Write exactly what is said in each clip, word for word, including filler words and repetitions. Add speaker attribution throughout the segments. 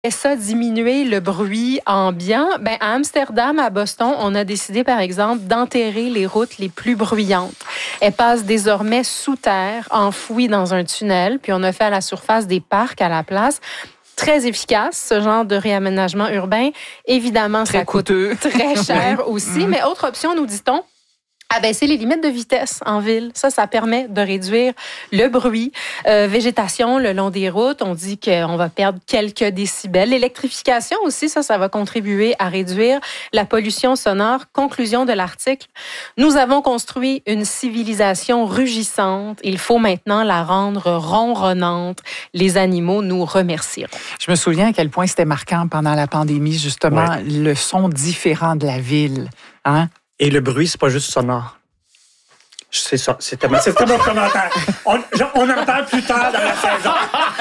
Speaker 1: ça diminuer le bruit ambiant? Ben, à Amsterdam, à Boston, on a décidé, par exemple, d'enterrer les routes les plus bruyantes. Elles passent désormais sous terre, enfouies dans un tunnel, puis on a fait à la surface des parcs à la place. Très efficace, ce genre de réaménagement urbain. Évidemment,
Speaker 2: très
Speaker 1: ça coûte
Speaker 2: coûteux.
Speaker 1: très cher aussi, mais autre option, nous dit-on, abaisser les limites de vitesse en ville. Ça, ça permet de réduire le bruit. Euh, végétation le long des routes, on dit qu'on va perdre quelques décibels. L'électrification aussi, ça, ça va contribuer à réduire la pollution sonore. Conclusion de l'article, nous avons construit une civilisation rugissante. Il faut maintenant la rendre ronronnante. Les animaux nous remercieront.
Speaker 2: Je me souviens à quel point c'était marquant pendant la pandémie, justement, ouais. le son différent de la ville. Hein?
Speaker 3: Et le bruit, c'est pas juste sonore. C'est ça. C'était mon, c'était mon commentaire. On, on en parle plus tard dans la saison.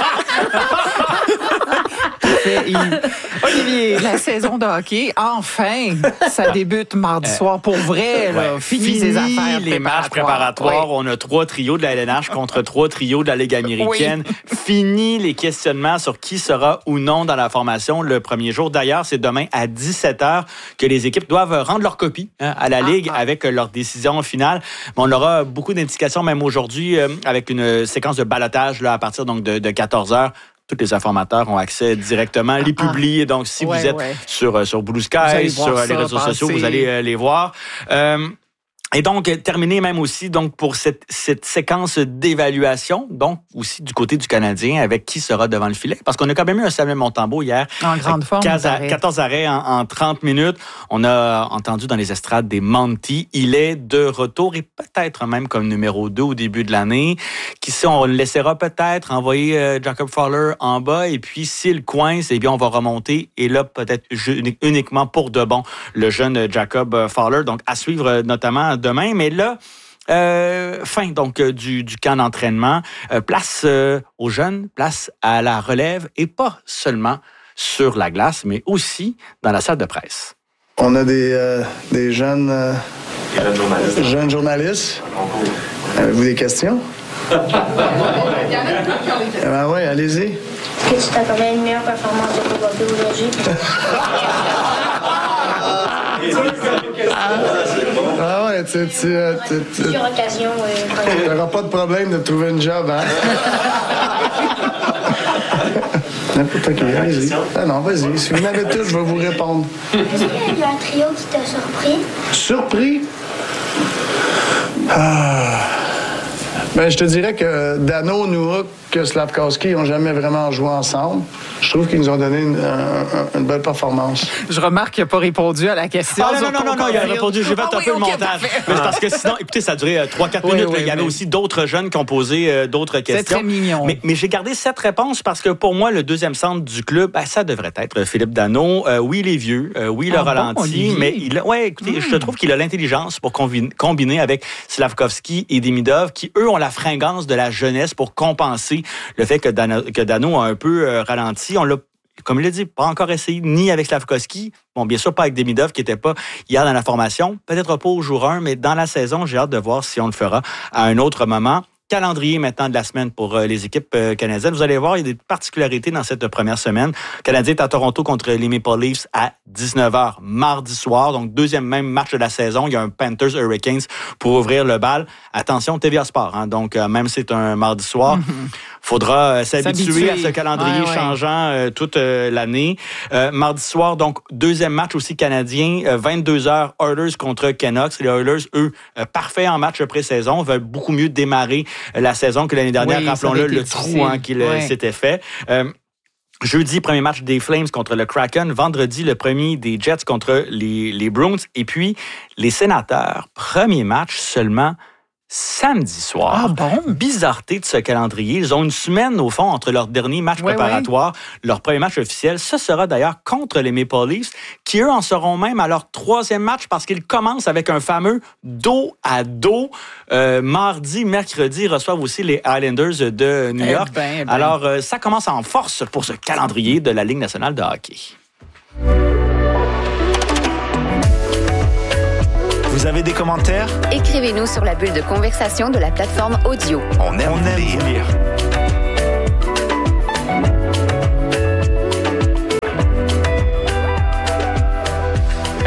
Speaker 2: Olivier, la saison de hockey, enfin, ça débute mardi soir pour vrai. Là.
Speaker 4: Ouais.
Speaker 2: Fini,
Speaker 4: Fini
Speaker 2: ces affaires
Speaker 4: les matchs préparatoires.
Speaker 2: Oui.
Speaker 4: On a trois trios de la L N H contre trois trios de la Ligue américaine. Oui. Fini les questionnements sur qui sera ou non dans la formation le premier jour. D'ailleurs, c'est demain à dix-sept heures que les équipes doivent rendre leur copie hein, à la Ligue ah, ah. avec leur décision finale. Mais on aura beaucoup d'indications, même aujourd'hui, euh, avec une séquence de ballottage là, à partir donc, de, de quatorze heures. Tous les informateurs ont accès directement, les publient. Donc, si ouais, vous êtes ouais. sur, sur Blue Sky, sur les réseaux passer. sociaux, vous allez euh, les voir. Euh, Et donc, terminer même aussi donc pour cette, cette séquence d'évaluation, donc aussi du côté du Canadien, avec qui sera devant le filet. Parce qu'on a quand même eu un Samuel Montembeault hier.
Speaker 2: En grande forme.
Speaker 4: quinze arrêts, quatorze arrêts en, en trente minutes. On a entendu dans les estrades des Monty. Il est de retour et peut-être même comme numéro deux au début de l'année. Qui sait, on le laissera peut-être envoyer euh, Jacob Fowler en bas. Et puis, s'il coince, eh bien, on va remonter. Et là, peut-être uniquement pour de bon, le jeune Jacob Fowler. Donc, à suivre notamment demain, mais là, euh, fin donc euh, du, du camp d'entraînement, euh, place euh, aux jeunes, place à la relève et pas seulement sur la glace, mais aussi dans la salle de presse.
Speaker 5: On a des, euh, des jeunes, euh, jeunes journalistes. Jeunes journalistes. Avez-vous des questions? Ben oui, allez-y.
Speaker 6: Est-ce que tu t'attendais à une meilleure performance de Bobby aujourd'hui?
Speaker 5: Ah ouais, tu... tu, tu, tu
Speaker 6: Plusieurs occasions.
Speaker 5: Tu n'auras pas de problème de trouver une job, hein? N'importe qui, allez-y. Ah non, vas-y. Si vous m'avez tout, je vais vous répondre.
Speaker 6: Est-ce qu'il y a un trio qui t'a surpris?
Speaker 5: Surpris? Ah... Ben, je te dirais que Dano, Nurk, que Slafkowski n'ont jamais vraiment joué ensemble. Je trouve qu'ils nous ont donné une, une, une belle performance.
Speaker 2: Je remarque qu'il n'a pas répondu à la question.
Speaker 4: Ah, non, non, non, non, il a répondu. J'ai fait ah, un oui, peu okay, le montage. Mais c'est parce que sinon, écoutez, ça a duré trois quatre oui, minutes. Oui, là, il y avait oui. aussi d'autres jeunes qui ont posé euh, d'autres questions.
Speaker 2: C'est très mignon.
Speaker 4: Mais, mais j'ai gardé cette réponse parce que pour moi, le deuxième centre du club, ben, ça devrait être Philippe Dano. Euh, oui, il est vieux. Euh, oui, il a ah, ralenti. Bon, mais il a, ouais, écoutez, mm. je trouve qu'il a l'intelligence pour combiner, combiner avec Slafkowski et Demidov, qui, eux, ont la fringance de la jeunesse pour compenser le fait que Dano, que Dano a un peu euh, ralenti. On l'a, comme il l'a dit, pas encore essayé, ni avec Slafkowski. Bon, bien sûr, pas avec Demidov, qui n'était pas hier dans la formation. Peut-être pas au jour un, mais dans la saison, j'ai hâte de voir si on le fera à un autre moment. Calendrier maintenant de la semaine pour euh, les équipes euh, canadiennes. Vous allez voir, il y a des particularités dans cette première semaine. Le Canadien est à Toronto contre les Maple Leafs à dix-neuf heures mardi soir. Donc, deuxième même match de la saison. Il y a un Panthers Hurricanes pour ouvrir le bal. Attention, T V A Sport. Hein, donc, euh, même si c'est un mardi soir, il mm-hmm. faudra euh, s'habituer, s'habituer à ce calendrier ouais, ouais. changeant euh, toute euh, l'année. Euh, mardi soir, donc, deuxième match aussi canadien. Euh, vingt-deux heures, Oilers contre Canucks. Les Oilers, eux, euh, parfaits en match pré-saison, veulent beaucoup mieux démarrer la saison que l'année dernière, oui, rappelons-le, le trou hein, qu'il ouais. s'était fait. Euh, jeudi, premier match des Flames contre le Kraken. Vendredi, le premier des Jets contre les, les Bruins. Et puis, les Sénateurs, premier match seulement samedi soir.
Speaker 2: Ah bon?
Speaker 4: Bizarreté de ce calendrier. Ils ont une semaine, au fond, entre leur dernier match ouais, préparatoire, ouais. leur premier match officiel. Ce sera d'ailleurs contre les Maple Leafs, qui, eux, en seront même à leur troisième match parce qu'ils commencent avec un fameux dos à dos. Euh, mardi, mercredi, ils reçoivent aussi les Islanders de New York.
Speaker 2: Eh ben, eh ben.
Speaker 4: Alors, euh, ça commence en force pour ce calendrier de la Ligue nationale de hockey.
Speaker 7: Vous avez des commentaires?
Speaker 8: Écrivez-nous sur la bulle de conversation de la plateforme audio.
Speaker 7: On aime, On aime lire. lire.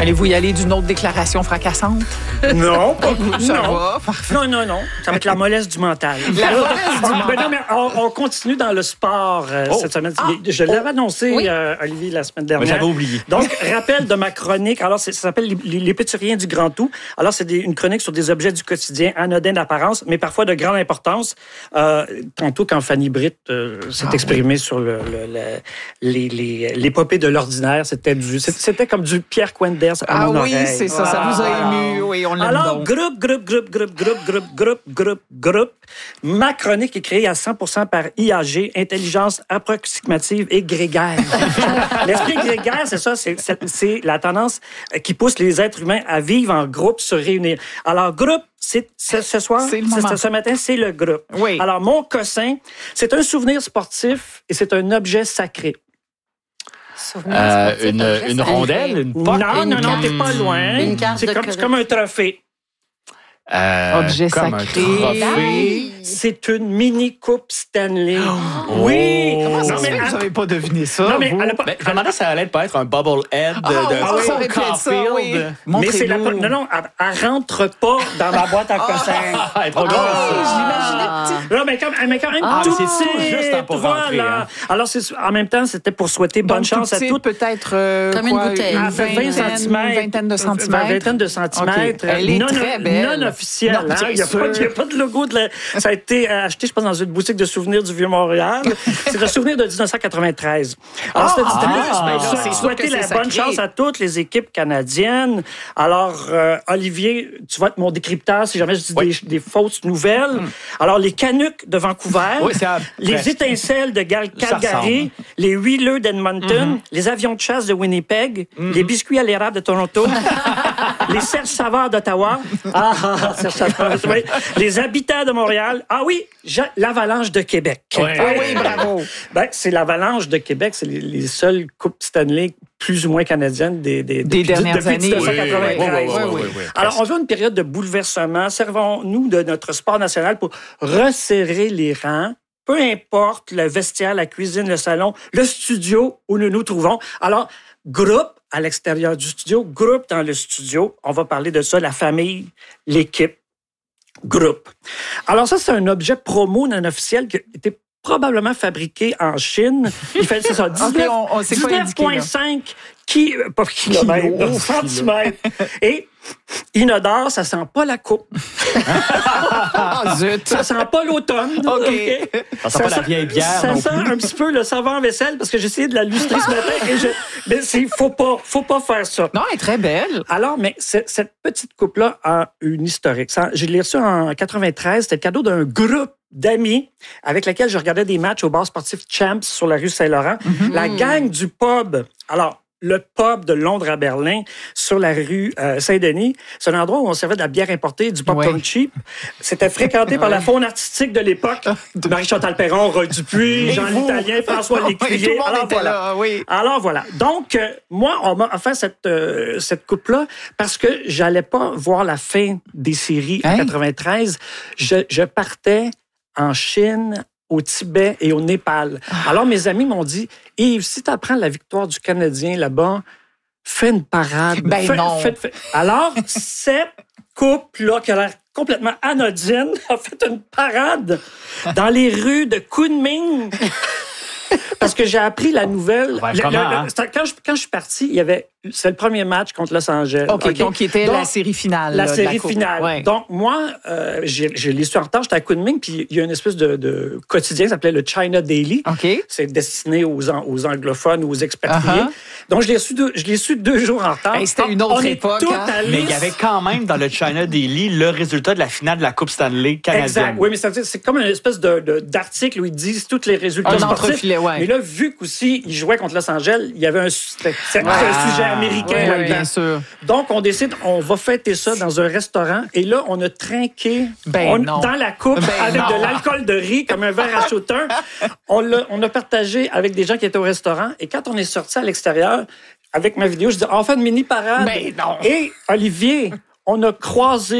Speaker 2: Allez-vous y aller d'une autre déclaration fracassante?
Speaker 3: Non, pas
Speaker 2: Ça
Speaker 3: non.
Speaker 2: va, parfait.
Speaker 3: Non, non, non. Ça va être la mollesse du mental.
Speaker 2: La mollesse du
Speaker 3: Mais non, mais on, on continue dans le sport euh,
Speaker 4: Oh.
Speaker 3: cette semaine. Je l'avais annoncé,
Speaker 1: Oui.
Speaker 3: euh, Olivier, la semaine
Speaker 4: Mais
Speaker 3: dernière.
Speaker 4: j'avais oublié.
Speaker 3: Donc, rappel de ma chronique. Alors, c'est- ça s'appelle Les, les petits riens du grand tout. Alors, c'est des- une chronique sur des objets du quotidien, anodins d'apparence, mais parfois de grande importance. Euh, tantôt, quand Fanny Britt euh, s'est
Speaker 2: Ah,
Speaker 3: exprimée sur le, le- le- les- les- l'épopée de l'ordinaire, c'était du, c'était comme du Pierre Quenders à
Speaker 2: Ah
Speaker 3: mon
Speaker 2: oui,
Speaker 3: oreille.
Speaker 2: c'est ça, ça vous a
Speaker 3: Ah.
Speaker 2: ému. Oui, on l'aime
Speaker 3: Alors,
Speaker 2: donc.
Speaker 3: groupe, groupe, groupe, groupe, groupe, groupe, groupe, groupe, groupe, groupe. Ma chronique est créée à cent pour cent par I A G, intelligence approximative et grégaire. L'esprit grégaire, c'est ça, c'est, c'est, c'est la tendance qui pousse les êtres humains à vivre en groupe, se réunir. Alors, groupe, c'est, c'est ce soir,
Speaker 2: C'est le
Speaker 3: c'est-
Speaker 2: moment.
Speaker 3: ce matin, c'est le groupe.
Speaker 2: Oui.
Speaker 3: Alors, mon cossin, c'est un souvenir sportif et c'est un objet sacré.
Speaker 1: Souvenir
Speaker 4: Euh,
Speaker 1: sportif,
Speaker 4: une,
Speaker 1: objet
Speaker 4: une
Speaker 1: sacré.
Speaker 4: rondelle, une
Speaker 3: Non,
Speaker 4: poque.
Speaker 3: non, non,
Speaker 1: carte.
Speaker 3: t'es pas loin.
Speaker 1: Une carte
Speaker 3: c'est,
Speaker 1: de
Speaker 3: comme, c'est comme un trophée.
Speaker 4: Euh,
Speaker 2: Objet
Speaker 4: comme un
Speaker 2: sacré.
Speaker 4: trophée.
Speaker 3: C'est une mini coupe Stanley.
Speaker 4: Oh.
Speaker 3: Oui!
Speaker 2: Comment ça
Speaker 3: Non,
Speaker 2: se
Speaker 3: mais
Speaker 2: fait que vous
Speaker 3: elle-
Speaker 2: n'avez pas deviné ça?
Speaker 3: non, mais
Speaker 2: vous?
Speaker 3: elle a pas-
Speaker 4: Ben, je me demandais si ça allait pas être un bubble head de,
Speaker 2: Ah,
Speaker 4: de
Speaker 2: oui,
Speaker 4: Cole
Speaker 2: ça aurait pu être ça,
Speaker 4: Caulfield.
Speaker 2: oui.
Speaker 3: Mais c'est la...
Speaker 2: Montrez-nous.
Speaker 3: Non, non, elle, elle rentre pas dans ma boîte à cossins.
Speaker 4: Ah, elle est trop grosse.
Speaker 2: Ah,
Speaker 1: Ah.
Speaker 3: Non, mais quand, mais quand même
Speaker 4: Ah,
Speaker 3: tout
Speaker 4: mais c'est tout
Speaker 3: petit,
Speaker 4: juste pour rentrer,
Speaker 3: voilà.
Speaker 4: hein.
Speaker 3: Alors, c'est, en même temps, c'était pour souhaiter bonne
Speaker 2: Donc,
Speaker 3: chance
Speaker 2: tout
Speaker 3: à
Speaker 2: petit,
Speaker 3: toutes.
Speaker 2: peut-être euh,
Speaker 1: Comme une
Speaker 2: quoi,
Speaker 1: bouteille.
Speaker 3: Elle fait vingt
Speaker 2: vingtaine-
Speaker 3: centimètres.
Speaker 2: vingtaine de
Speaker 3: Une
Speaker 2: centimètres.
Speaker 3: vingtaine de centimètres.
Speaker 2: OK. Elle est
Speaker 3: non,
Speaker 2: très belle.
Speaker 3: Non officielle.
Speaker 2: Non,
Speaker 3: hein.
Speaker 2: bien
Speaker 3: Il n'y a,
Speaker 2: sûr.
Speaker 3: pas- il y a pas de logo. De la... Ça a été euh, acheté, je pense, dans une boutique de souvenirs du Vieux-Montréal. C'est un souvenir de dix-neuf cent quatre-vingt-treize. Alors, c'était
Speaker 2: Ah,
Speaker 3: c'était
Speaker 2: ah,
Speaker 3: juste
Speaker 2: ben
Speaker 3: pour
Speaker 2: là,
Speaker 3: sou-
Speaker 2: c'est sûr
Speaker 3: souhaiter
Speaker 2: que
Speaker 3: la
Speaker 2: c'est
Speaker 3: bonne
Speaker 2: sacré.
Speaker 3: chance à toutes les équipes canadiennes. Alors, euh, Olivier, tu vas être mon décrypteur si jamais je dis
Speaker 4: Oui.
Speaker 3: des, des fausses nouvelles. Alors, les Canucks de Vancouver,
Speaker 4: Oui, c'est à-
Speaker 3: les
Speaker 4: presque.
Speaker 3: étincelles de Gal-
Speaker 4: Ça
Speaker 3: Calgary,
Speaker 4: ressemble.
Speaker 3: les Wheelers d'Edmonton, les avions de chasse de Winnipeg, les biscuits à l'érable de Toronto, les Serge Savard d'Ottawa, ah, ah, Serge Savard, oui. Les habitants de Montréal, ah oui, Ja- l'Avalanche de Québec.
Speaker 4: Ouais.
Speaker 2: Ah oui, bravo.
Speaker 3: Ben, c'est l'Avalanche de Québec, c'est les, les seules coupes Stanley plus ou moins canadiennes des, des,
Speaker 2: Des
Speaker 3: depuis-
Speaker 2: dernières
Speaker 3: depuis
Speaker 2: années.
Speaker 3: dix-neuf cent quatre-vingt-treize.
Speaker 4: Oui, oui, oui, oui, oui, oui.
Speaker 3: Alors, on vit une période de bouleversement. Servons-nous de notre sport national pour resserrer les rangs. Peu importe le vestiaire, la cuisine, le salon, le studio où nous nous trouvons. Alors, groupe à l'extérieur du studio, groupe dans le studio. On va parler de ça, la famille, l'équipe, groupe. Alors ça, c'est un objet promo non officiel qui a été probablement fabriqué en Chine. Il fait, c'est ça, dix-neuf
Speaker 2: on- on- c'est quoi indiqué, là?
Speaker 3: dix-neuf virgule cinq qui, euh, pas kilomètres, centimètres. Et inodore, ça sent pas la coupe.
Speaker 2: Ah, zut.
Speaker 3: Ça sent pas l'automne.
Speaker 2: OK.
Speaker 4: Ça sent pas la vieille bière
Speaker 3: Ça
Speaker 4: non
Speaker 3: sent
Speaker 4: plus.
Speaker 3: un petit peu le savon en vaisselle parce que j'ai essayé de la lustrer ce matin et je, mais c'est, faut pas, faut pas faire ça.
Speaker 2: Non, elle est très belle.
Speaker 3: Alors, mais c'est- cette petite coupe-là a une historique. Ça, je l'ai reçue en quatre-vingt-treize. C'était le cadeau d'un groupe d'amis avec lequel je regardais des matchs au bar sportif Champs sur la rue Saint-Laurent. La gang du pub. Alors, le pub de Londres à Berlin, sur la rue euh, Saint-Denis. C'est un endroit où on servait de la bière importée, du popcorn
Speaker 2: Ouais.
Speaker 3: cheap. C'était fréquenté par la faune artistique de l'époque. Marie-Chantal Perron, Roy Dupuis, Jean
Speaker 2: vous?
Speaker 3: l'Italien, François
Speaker 2: Oui, tout
Speaker 3: Lécuyer.
Speaker 2: le monde
Speaker 3: Alors
Speaker 2: était
Speaker 3: voilà.
Speaker 2: là, oui.
Speaker 3: Alors voilà. Donc, euh, moi, on m'a offert cette, euh, cette coupe-là parce que j'allais pas voir la fin des séries en
Speaker 2: Hein?
Speaker 3: quatre-vingt-treize. Je, je partais en Chine, au Tibet et au Népal. Alors, mes amis m'ont dit, Yves, si tu apprends la victoire du Canadien là-bas, fais une parade.
Speaker 2: Ben
Speaker 3: Fais-
Speaker 2: non.
Speaker 3: fais- fais- Alors, cette coupe-là, qui a l'air complètement anodine, a fait une parade dans les rues de Kunming. Parce que j'ai appris la nouvelle.
Speaker 4: Ouais,
Speaker 3: Le-
Speaker 4: comment,
Speaker 3: le- le-
Speaker 4: hein?
Speaker 3: c'était- quand, je, quand je suis parti, il y avait. C'est le premier match contre Los Angeles.
Speaker 2: OK, donc qui était
Speaker 3: Donc,
Speaker 2: la série finale.
Speaker 3: la
Speaker 2: là, de
Speaker 3: série
Speaker 2: coupe.
Speaker 3: finale.
Speaker 2: Ouais.
Speaker 3: Donc, moi, euh, j'ai, j'ai l'ai su en retard, j'étais à Kunming, puis il y a une espèce de, de quotidien qui s'appelait le China Daily.
Speaker 2: OK.
Speaker 3: C'est destiné aux, an- aux anglophones, aux expatriés.
Speaker 2: Uh-huh.
Speaker 3: Donc, je l'ai su deux, je l'ai su deux jours en retard.
Speaker 2: Hey, c'était une autre
Speaker 3: On est
Speaker 2: époque,
Speaker 3: tous
Speaker 2: hein?
Speaker 3: allés-
Speaker 4: Mais il y avait quand même dans le China Daily le résultat de la finale de la Coupe Stanley canadienne.
Speaker 3: Exact. Oui, mais ça veut dire, c'est comme une espèce de, de- d'article où ils disent tous les résultats
Speaker 2: Un
Speaker 3: sportifs.
Speaker 2: entrefilet, ouais.
Speaker 3: Mais là, vu qu'aussi, ils jouaient contre Los Angeles, il y avait un, c'était- c'était un sujet américain
Speaker 2: Oui,
Speaker 3: là-dedans.
Speaker 2: bien sûr.
Speaker 3: Donc, on décide, on va fêter ça dans un restaurant. Et là, on a trinqué
Speaker 2: Ben
Speaker 3: on-
Speaker 2: non.
Speaker 3: dans la coupe
Speaker 2: Ben
Speaker 3: avec
Speaker 2: non.
Speaker 3: de l'alcool de riz, comme un verre à shooter. On, l'a, on a partagé avec des gens qui étaient au restaurant. Et quand on est sorti à l'extérieur, avec ma vidéo, je dis, on fait une mini-parade.
Speaker 2: Ben non.
Speaker 3: Et Olivier, on a croisé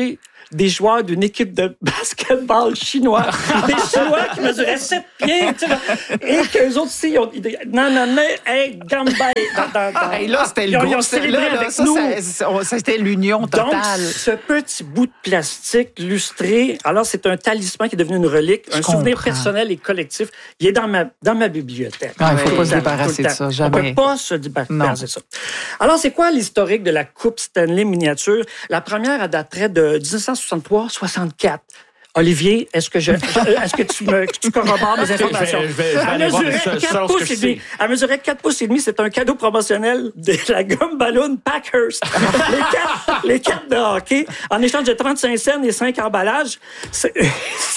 Speaker 3: des joueurs d'une équipe de basketball chinois. Des Chinois qui mesuraient sept pieds, tu sais, et qu'eux autres aussi, ils ont dit « Nanana, hey, Gambay ».
Speaker 2: Et là, c'était le gros. Ça, ça, c'était l'union totale.
Speaker 3: Donc, ce petit bout de plastique lustré, alors c'est un talisman qui est devenu une relique, Je un comprends. souvenir personnel et collectif. Il est dans ma, dans ma bibliothèque.
Speaker 2: Il ne faut pas se débarrasser de ça, jamais.
Speaker 3: On ne peut pas se débarrasser de ça. Alors, c'est quoi l'historique de la Coupe Stanley miniature? La première, elle daterait de dix-neuf cent soixante-trois soixante-quatre. Olivier, est-ce que je, est-ce que tu me, tu corrobores mes informations?
Speaker 4: Je vais, je vais, je vais elle, mesurait
Speaker 3: quatre pouces et demi. Elle mesurait quatre pouces et demi. C'est un cadeau promotionnel de la gomme ballon Packhurst. les, cartes, les cartes de hockey, en échange de trente-cinq cents et cinq emballages, c'était...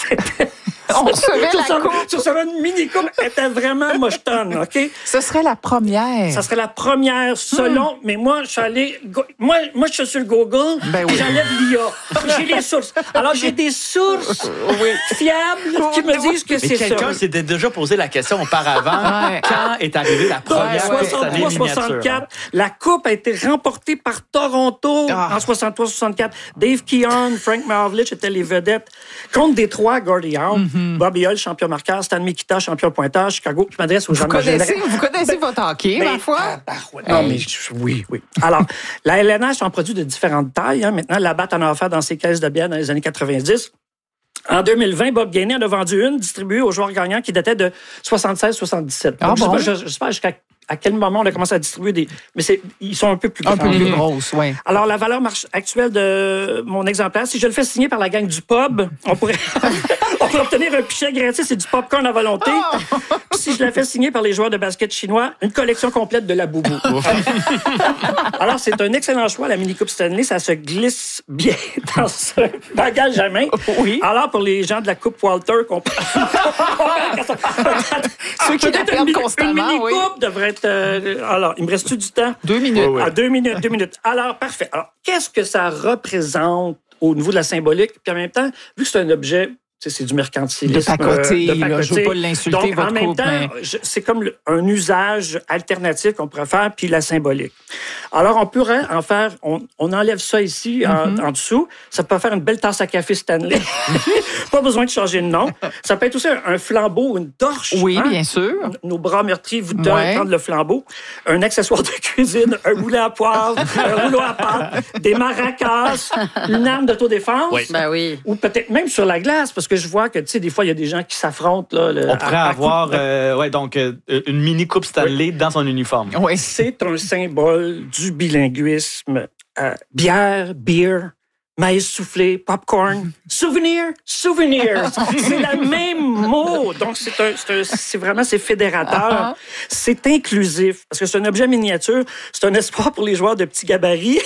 Speaker 2: On recevait la coupe.
Speaker 3: Tu recevais une mini-coupe. Elle était vraiment mochetonne, OK?
Speaker 2: Ce serait la première.
Speaker 3: Ça serait la première selon... Hmm. Mais moi, je suis allé... Moi, moi, je suis sur le Google.
Speaker 2: Ben oui.
Speaker 3: J'enlève l'I A. J'ai les sources. Alors, j'ai des sources oui. fiables qui me disent que
Speaker 4: mais
Speaker 3: c'est ça.
Speaker 4: Quelqu'un s'était déjà posé la question auparavant. Ouais. Quand est arrivée la première
Speaker 3: soixante-trois soixante-quatre, la coupe a été remportée par Toronto ah. en soixante-trois soixante-quatre. Dave Keon, Frank Maravlich étaient les vedettes. Contre Détroit, Gordie Howe. Mm-hmm. Bobby Hull, champion marqueur, Stan Mikita, champion pointeur, Chicago. Je m'adresse aux gens
Speaker 2: de Vous connaissez ben, votre hockey,
Speaker 3: ben,
Speaker 2: ma foi?
Speaker 3: Ah, bah, ouais. Non, mais oui, oui. Alors, la L N H en produit de différentes tailles. Hein. Maintenant, la batte en a offert dans ses caisses de bière dans les années quatre-vingt-dix. En deux mille vingt, Bob Gainey en a vendu une distribuée aux joueurs gagnants qui datait de soixante-seize soixante-dix-sept.
Speaker 2: Ah,
Speaker 3: Donc,
Speaker 2: bon?
Speaker 3: Je ne sais pas jusqu'à à quel moment on a commencé à distribuer des... Mais c'est, ils sont un peu plus gros.
Speaker 2: Un peu plus grosses, oui.
Speaker 3: Alors, la valeur actuelle de mon exemplaire, si je le fais signer par la gang du pub, on pourrait, on pourrait obtenir un pichet gratis et du popcorn à volonté. Oh! Si je la fais signer par les joueurs de basket chinois, une collection complète de la boubou. Alors, c'est un excellent choix, la Mini-Coupe Stanley. Ça se glisse bien dans ce bagage à main.
Speaker 2: Oui.
Speaker 3: Alors, pour les gens de la Coupe Walter, qu'on peut...
Speaker 2: Ceux qui la perdent constamment,
Speaker 3: une mini-coupe
Speaker 2: oui.
Speaker 3: devrait être... Euh, alors, il me reste-tu du temps?
Speaker 2: Deux minutes.
Speaker 3: Oui, oui. Ah, deux minutes, deux minutes. Alors, parfait. Alors, qu'est-ce que ça représente au niveau de la symbolique? Puis en même temps, vu que c'est un objet... C'est du mercantilisme.
Speaker 2: De pacoter,
Speaker 3: euh, de pacoter.
Speaker 2: Là, je ne veux pas l'insulter,
Speaker 3: Donc,
Speaker 2: votre
Speaker 3: en même
Speaker 2: couple,
Speaker 3: temps,
Speaker 2: mais...
Speaker 3: je, c'est comme le, un usage alternatif qu'on pourrait faire, puis la symbolique. Alors, on pourrait en faire... On, on enlève ça ici, mm-hmm. en, en dessous. Ça peut faire une belle tasse à café Stanley. Pas besoin de changer de nom. Ça peut être aussi un, un flambeau, une torche.
Speaker 2: Oui,
Speaker 3: hein?
Speaker 2: bien sûr.
Speaker 3: Nos bras meurtris vous donnent
Speaker 2: ouais.
Speaker 3: prendre le flambeau. Un accessoire de cuisine, un rouleau à poivre, un rouleau à pâte, des maracas, une arme d'autodéfense.
Speaker 9: Oui. Ben oui.
Speaker 3: Ou peut-être même sur la glace, parce que je vois que, tu sais, des fois, il y a des gens qui s'affrontent. Là, le,
Speaker 4: On pourrait
Speaker 3: à, à
Speaker 4: avoir
Speaker 3: de...
Speaker 4: euh, ouais, donc, euh, une mini-coupe Stanley oui. dans son uniforme.
Speaker 3: Oui, c'est un symbole du bilinguisme. Euh, bière, beer, maïs soufflé, popcorn, souvenir, souvenir. C'est le même mot. Donc, c'est, un, c'est, un, c'est vraiment, c'est fédérateur. Uh-huh. C'est inclusif. Parce que c'est un objet miniature. C'est un espoir pour les joueurs de petits gabarits.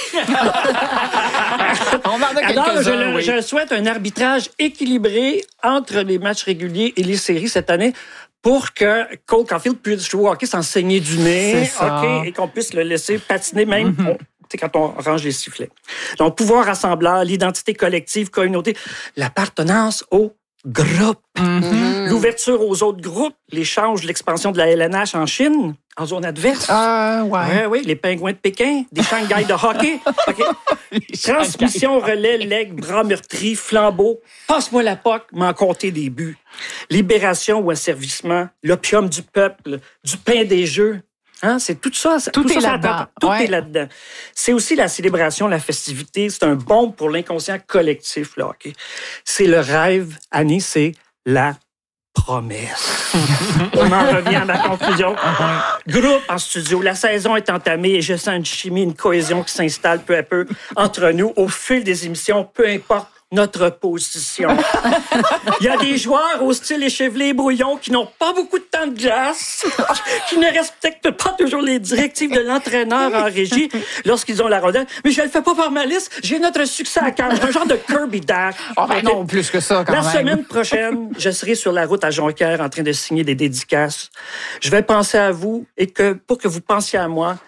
Speaker 2: On en a quelques-uns,
Speaker 3: Alors, je,
Speaker 2: oui.
Speaker 3: je souhaite un arbitrage équilibré entre les matchs réguliers et les séries cette année pour que Cole Caulfield puisse jouer au hockey sans saigner du nez, okay, et qu'on puisse le laisser patiner même mm-hmm. on, quand on range les sifflets. Donc, pouvoir rassembleur, l'identité collective, communauté, l'appartenance au groupe, mm-hmm. l'ouverture aux autres groupes, l'échange, l'expansion de la L N H en Chine, en zone adverse.
Speaker 2: Ah, ouais.
Speaker 3: ouais. Oui, les pingouins de Pékin, des Shanghai de hockey. Okay. Transmission, relais, legs, bras meurtris, flambeau. Passe-moi la poque, m'en compter des buts. Libération ou asservissement, l'opium du peuple, du pain des jeux. Hein, c'est tout ça.
Speaker 2: Tout, tout
Speaker 3: est
Speaker 2: ça,
Speaker 3: là-dedans. Tout
Speaker 2: ouais.
Speaker 3: est là-dedans. C'est aussi la célébration, la festivité. C'est un baume pour l'inconscient collectif. Là, okay? C'est le rêve, Annie, c'est la promesse. On en revient à ma conclusion. Groupe en studio. La saison est entamée et je sens une chimie, une cohésion qui s'installe peu à peu entre nous au fil des émissions, peu importe notre position. Il y a des joueurs au style échevelé et brouillon qui n'ont pas beaucoup de temps de glace, qui ne respectent pas toujours les directives de l'entraîneur en régie lorsqu'ils ont la rondelle. Mais je ne le fais pas par malice, j'ai notre succès à cœur. Un genre de Kirby Dash.
Speaker 2: Oh ben non, plus que ça, quand
Speaker 3: la
Speaker 2: même.
Speaker 3: La semaine prochaine, je serai sur la route à Jonquière en train de signer des dédicaces. Je vais penser à vous et que pour que vous pensiez à moi,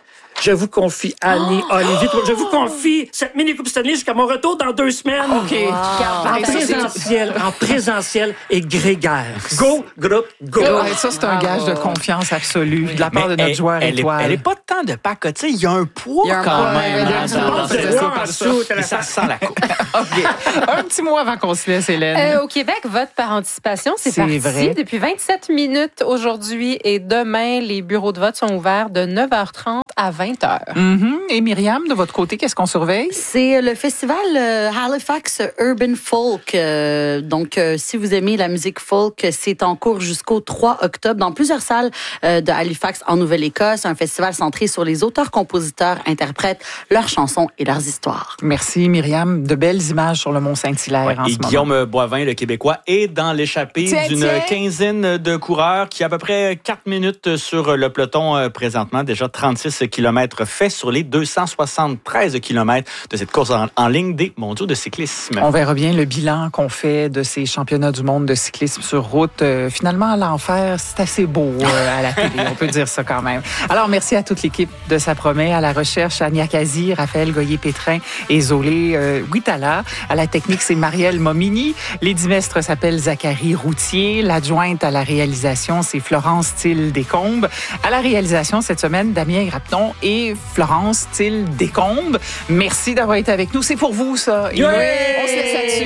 Speaker 3: Je vous confie Annie
Speaker 1: Oh!
Speaker 3: Olivier. Je vous confie cette mini-coupe Stanley jusqu'à mon retour dans deux semaines.
Speaker 2: OK.
Speaker 1: Wow.
Speaker 3: En présentiel, en présentiel et grégaire. Go, groupe, go!
Speaker 2: Ouais, ça, c'est un gage de confiance absolue de la part
Speaker 4: Mais
Speaker 2: de notre
Speaker 4: elle,
Speaker 2: joueur
Speaker 4: elle
Speaker 2: étoile.
Speaker 4: Est, elle n'est pas tant de pacoter. Il y a un poids
Speaker 9: Il y a un
Speaker 4: quand
Speaker 9: poids,
Speaker 4: même.
Speaker 2: ouais,
Speaker 4: hein,
Speaker 2: tu
Speaker 4: dans-
Speaker 2: penses
Speaker 4: dans-
Speaker 2: de
Speaker 4: dans-
Speaker 2: ça,
Speaker 3: comme ça.
Speaker 4: Et ça sent la coupe.
Speaker 2: OK. Un petit mot avant qu'on se laisse, Hélène.
Speaker 1: Euh, au Québec, vote par anticipation, c'est
Speaker 2: C'est
Speaker 1: parti
Speaker 2: vrai.
Speaker 1: depuis vingt-sept minutes aujourd'hui et demain, les bureaux de vote sont ouverts de neuf heures trente à vingt heures.
Speaker 2: Mhm. Et Myriam, de votre côté, qu'est-ce qu'on surveille?
Speaker 9: C'est le festival euh, Halifax Urban Folk. Euh, donc, euh, si vous aimez la musique folk, c'est en cours jusqu'au trois octobre dans plusieurs salles euh, de Halifax en Nouvelle-Écosse. Un festival centré sur les auteurs, compositeurs, interprètes, leurs chansons et leurs histoires.
Speaker 2: Merci, Myriam. De belles images sur le Mont-Saint-Hilaire
Speaker 4: Ouais,
Speaker 2: en
Speaker 4: et
Speaker 2: ce moment.
Speaker 4: Guillaume Boivin, le Québécois, est dans l'échappée
Speaker 2: Tiens,
Speaker 4: d'une
Speaker 2: tiens.
Speaker 4: quinzaine de coureurs qui a à peu près quatre minutes sur le peloton euh, présentement. Déjà trente-six kilomètres faits sur les deux cent soixante-treize kilomètres de cette course en, en ligne des mondiaux de cyclisme.
Speaker 2: On verra bien le bilan qu'on fait de ces championnats du monde de cyclisme sur route. Euh, finalement, l'enfer, c'est assez beau euh, à la télé, on peut dire ça quand même. Alors, merci à toute l'équipe de Ça promet, à la recherche, Ania Kazi, Raphaël Goyer-Pétrin et Zolé euh, Huitala. À la technique, c'est Marielle Momini. Les dimestres s'appellent Zachary Routier. L'adjointe à la réalisation, c'est Florence Thiel-Descombes. À la réalisation cette semaine, Damien Rapton et Florence Thiel-Descombes. Merci d'avoir été avec nous. C'est pour vous, ça. Et
Speaker 3: Yeah!
Speaker 2: on se laisse là-dessus.